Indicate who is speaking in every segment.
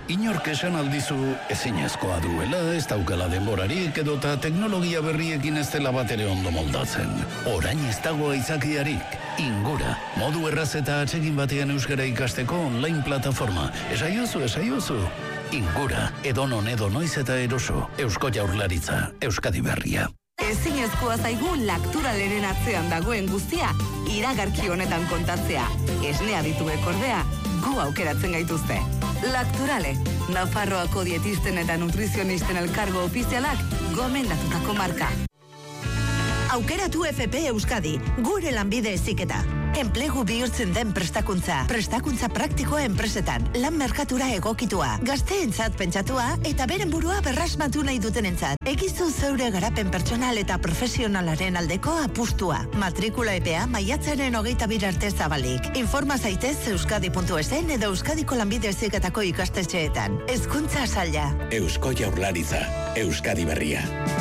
Speaker 1: Inork esan aldizu ezinezkoa duela, ez daukala denborarik edota teknologia berriekin ez dela batere ondo moldatzen. Orain ez dago aitzakiarik. Ingura, modu erraz eta atsegin batean euskara ikasteko online plataforma. Esaiozu. Ingura, edonon edo noiz eta eroso. Eusko Jaurlaritza, Euskadi Berria.
Speaker 2: Ezinezkoa zaigu Lacturaleren atzean dagoen guztia iragarki honetan kontatzea. Esnea dituek ordea, gu aukeratzen gaituzte. Lacturale, Nafarroako dietisten eta nutrizionisten elkargo ofizialak gomendatutako marka.
Speaker 3: Aukeratu FP Euskadi, gure lanbide heziketa. Enplegu bihurtzen den prestakuntza praktikoa enpresetan, lan merkatura egokitua, gazteentzat pentsatua eta beren burua berrasmatu nahi dutenentzat. Egizu zeure garapen pertsonal eta profesionalaren aldeko apustua. Matrikula epea maiatzaren 22 arte zabalik. Informa zaitez euskadi.esen edo Euskadiko lanbide heziketako ikastetxeetan. Hezkuntza saila.
Speaker 4: Eusko Jaurlaritza, Euskadi Berria.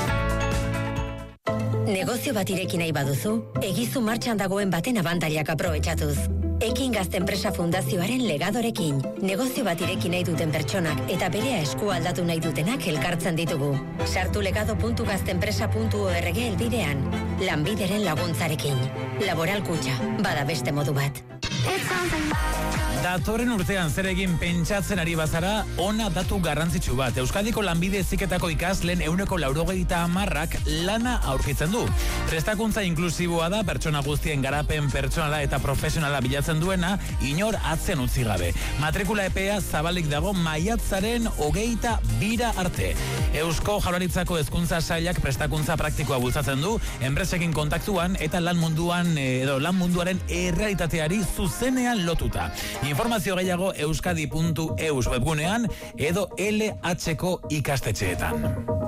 Speaker 5: Negozio bat ireki nahi baduzu, egizu martxan dagoen baten abantailak aprobetxatuz. Ekin Gazte Enpresa Fundazioaren legadorekin. Negozio bat ireki nahi duten pertsonak eta berea esku aldatu nahi dutenak elkartzen ditugu. Sartu legado.gazteenpresa.org elbidean. Lanbideren laguntzarekin. Laboral Kutxa, bada beste modu bat.
Speaker 6: Datorren urtean zer egin pentsatzen ari bazara, ona datu garrantzitsu bat. Euskadiko lanbide heziketako ikasleen 90% lana aurkitzen du. Prestakuntza inklusiboa da pertsona guztien garapen pertsonala eta profesionala bilatzen duena, inor atzen utzi gabe. Matrikula epea zabalik dago maiatzaren 22 arte. Eusko Jaurlaritzako Hezkuntza Sailak prestakuntza praktikoa bultzatzen du, enpresekin kontaktuan eta lan munduaren errealitateari zuzenean lotuta. Informazio gehiago euskadi.eus webgunean edo LH-ko ikastetxeetan.